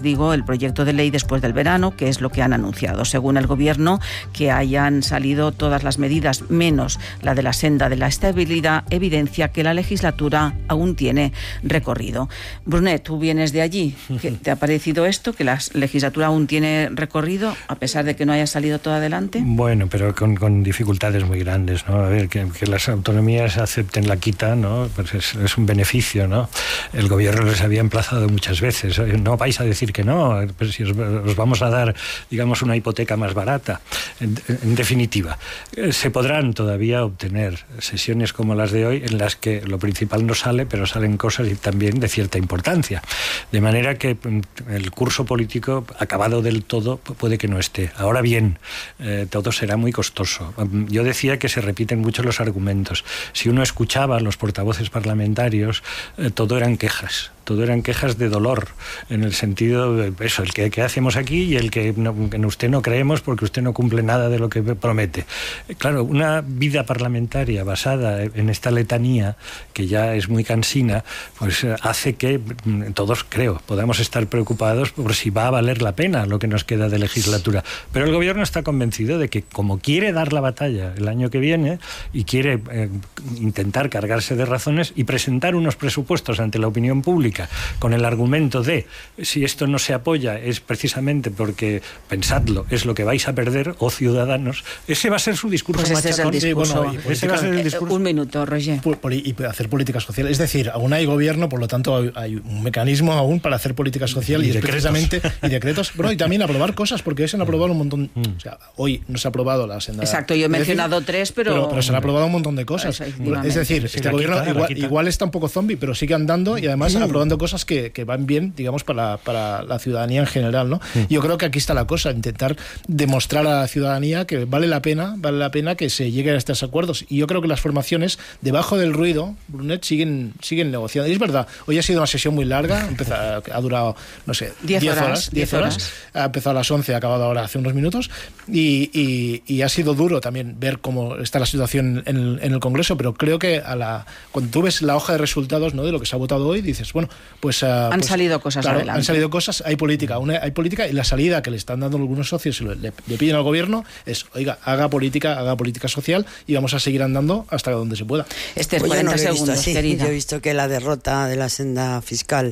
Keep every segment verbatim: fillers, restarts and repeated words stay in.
digo, el proyecto de ley después del verano, que es lo que han anunciado. Según el Gobierno, que hayan salido todas las medidas, menos la de la senda de la estabilidad, evidencia que la legislatura aún tiene recorrido. Brunet, tú vienes de allí. ¿Qué te ha parecido esto, que la legislatura aún tiene recorrido, a pesar de que no haya salido todo adelante? Bueno, pero con, con dificultades muy grandes, ¿no? A ver, que, que las autonomías acepten la quita, ¿no? Pues es, es un beneficio, ¿no? El Gobierno les había emplazado muchas veces. No vais a decir que no, pues si os, os vamos a dar, digamos, una hipoteca más barata. En, en definitiva, se podrán todavía obtener sesiones como las de hoy en las que lo principal no sale, pero salen cosas y también de cierta importancia. De manera que el curso político acabado del todo puede que no esté. Ahora bien, eh, todo será muy costoso. Yo decía que se repiten mucho los argumentos. Si uno escuchaba a los portavoces parlamentarios, eh, todo eran quejas. Todo eran quejas de dolor, en el sentido de eso, el que, que hacemos aquí y el que, no, que en usted no creemos porque usted no cumple nada de lo que promete. Claro, una vida parlamentaria basada en esta letanía, que ya es muy cansina, pues hace que todos, creo, podamos estar preocupados por si va a valer la pena lo que nos queda de legislatura. Pero el Gobierno está convencido de que, como quiere dar la batalla el año que viene y quiere eh, intentar cargarse de razones y presentar unos presupuestos ante la opinión pública con el argumento de si esto no se apoya es precisamente porque, pensadlo, es lo que vais a perder, o ciudadanos, ese va a ser su discurso pues ese machacón. Es el discurso. Sí, bueno, ese va a ser el discurso. Un minuto, Roger. Por, por, y hacer política social. Es decir, aún hay gobierno, por lo tanto hay, hay un mecanismo aún para hacer política social y, y es precisamente y decretos. Bueno, y también aprobar cosas, porque hoy se han aprobado un montón. Mm. O sea, hoy no se ha aprobado la senda. Exacto, yo he mencionado decir, tres, pero... pero... Pero se han aprobado un montón de cosas. Es decir, sí, este gobierno quita, igual, igual está un poco zombie, pero sigue andando y además mm. aprobando cosas que, que van bien, digamos, para, para la ciudadanía en general, ¿no? Mm. Yo creo que aquí está la cosa, intentar demostrar a la ciudadanía que vale la pena, vale la pena que se llegue a estos acuerdos. Y yo creo que las formaciones, debajo del ruido, Brunet, siguen, siguen negociando. Y es verdad, hoy ha sido una sesión muy larga, empezado, ha durado, no sé, diez horas, diez horas, ha empezado a las once, ha acabado ahora hace unos minutos, y, y, y ha sido duro también ver cómo está la situación en el, en el Congreso, pero creo que a la, cuando tú ves la hoja de resultados, ¿no?, de lo que se ha votado hoy, dices, bueno, pues... Uh, han pues, salido cosas claro, adelante. Han salido cosas, hay política, una, hay política, y la salida que le están dando algunos socios y le, le, le piden al Gobierno es, oiga, haga política, haga política social y vamos a seguir andando hasta donde se pueda. Este es pues cuarenta yo no lo he segundos, visto así. querida. Yo he visto que la derrota de la senda fiscal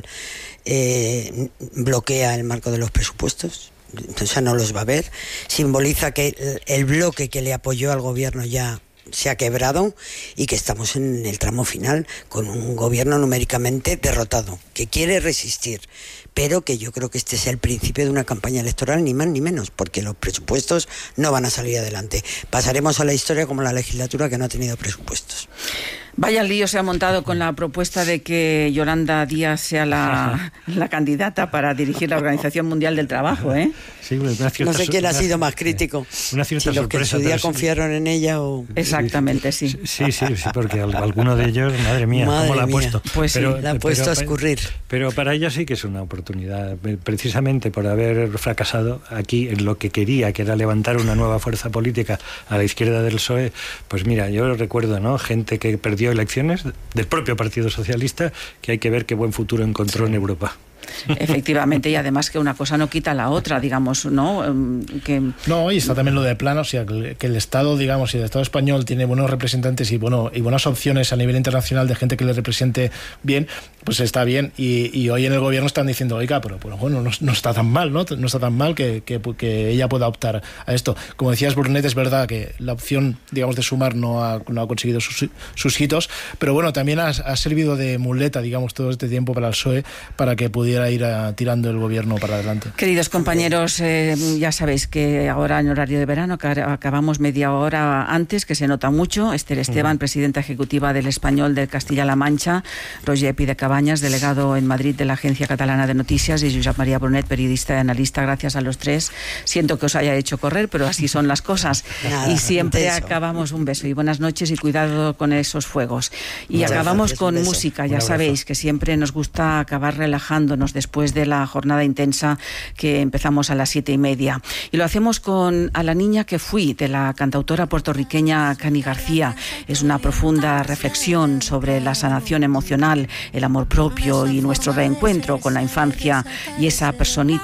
eh, bloquea el marco de los presupuestos. O sea, no los va a ver. Simboliza que el, el bloque que le apoyó al Gobierno ya se ha quebrado y que estamos en el tramo final con un Gobierno numéricamente derrotado, que quiere resistir, pero que yo creo que este es el principio de una campaña electoral, ni más ni menos, porque los presupuestos no van a salir adelante. Pasaremos a la historia como la legislatura que no ha tenido presupuestos. Vaya lío se ha montado con la propuesta de que Yolanda Díaz sea la, la candidata para dirigir la Organización Mundial del Trabajo, ¿eh? Sí, una cierta, no sé quién una, ha sido más crítico. Una cierta si los que en su día confiaron en ella o... Exactamente, sí. Sí, sí, sí, porque alguno de ellos, madre mía, madre ¿cómo la ha mía. puesto? Pues pero, sí, la ha puesto pero, a escurrir. Pero para ella sí que es una oportunidad, precisamente por haber fracasado aquí en lo que quería, que era levantar una nueva fuerza política a la izquierda del P S O E. Pues mira, yo recuerdo, ¿no?, gente que perdió elecciones del propio Partido Socialista, que hay que ver qué buen futuro encontró en Europa. Efectivamente, y además que una cosa no quita la otra, digamos, ¿no? Que... No, y está también lo de plano, o sea, que el Estado, digamos, si el Estado español tiene buenos representantes y, bueno, y buenas opciones a nivel internacional de gente que le represente bien, pues está bien. Y, y hoy en el Gobierno están diciendo, oiga, pero, pero bueno, no, no está tan mal, ¿no? No está tan mal que, que, que ella pueda optar a esto. Como decías, Brunet, es verdad que la opción, digamos, de Sumar no ha, no ha conseguido sus, sus hitos, pero bueno, también ha, ha servido de muleta, digamos, todo este tiempo para el P S O E, para que pudiera ir a, tirando el Gobierno para adelante. Queridos compañeros, eh, ya sabéis que ahora en horario de verano acabamos media hora antes, que se nota mucho. Esther Esteban, presidenta ejecutiva del Español de Castilla-La Mancha, Roger Pi de Cabañas, delegado en Madrid de la Agencia Catalana de Noticias, y Josep María Brunet, periodista y analista. Gracias a los tres. Siento que os haya hecho correr, pero así son las cosas. Nada, y siempre intenso. Acabamos, un beso y buenas noches y cuidado con esos fuegos. Y Muchas acabamos gracias, con música. Ya sabéis que siempre nos gusta acabar relajándonos después de la jornada intensa que empezamos a las siete y media. Y lo hacemos con A la niña que fui, de la cantautora puertorriqueña Cani García. Es una profunda reflexión sobre la sanación emocional, el amor propio y nuestro reencuentro con la infancia y esa personita